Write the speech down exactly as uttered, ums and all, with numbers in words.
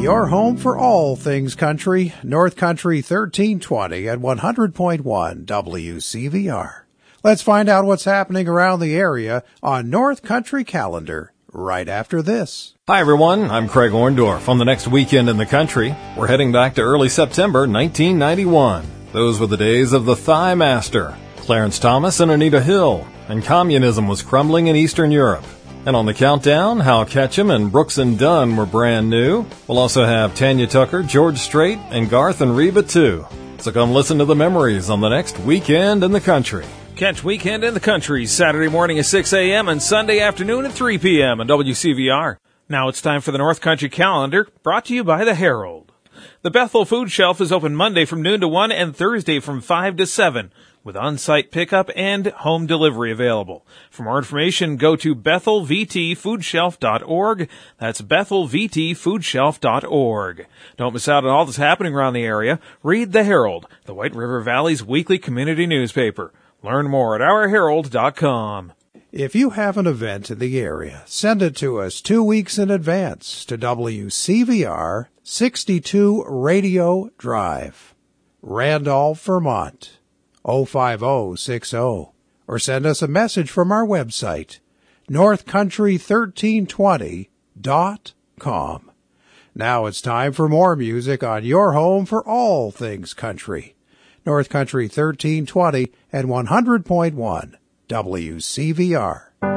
Your home for all things country, North Country thirteen twenty at one hundred point one W C V R. Let's find out what's happening around the area on North Country Calendar right after this. Hi everyone, I'm Craig Orndorff. On the next weekend in the country, we're heading back to early September nineteen ninety-one. Those were the days of the Thigh Master, Clarence Thomas and Anita Hill, and communism was crumbling in Eastern Europe. And on the countdown, Hal Ketchum and Brooks and Dunn were brand new. We'll also have Tanya Tucker, George Strait, and Garth and Reba too. So come listen to the memories on the next Weekend in the Country. Catch Weekend in the Country Saturday morning at six a.m. and Sunday afternoon at three p.m. on W C V R. Now it's time for the North Country Calendar, brought to you by the Herald. The Bethel Food Shelf is open Monday from noon to one and Thursday from five to seven, with on-site pickup and home delivery available. For more information, go to bethel v t food shelf dot org. That's bethel v t food shelf dot org. Don't miss out on all that's happening around the area. Read the Herald, the White River Valley's weekly community newspaper. Learn more at our herald dot com. If you have an event in the area, send it to us two weeks in advance to W C V R, sixty-two Radio Drive, Randolph, Vermont, oh five oh six oh, or send us a message from our website, north country thirteen twenty dot com. Now it's time for more music on your home for all things country. North Country thirteen twenty and one hundred point one W C V R.